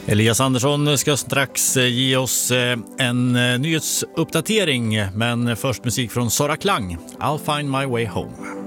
Elias Andersson ska strax ge oss en nyhetsuppdatering, men först musik från Sara Klang, I'll find my way home.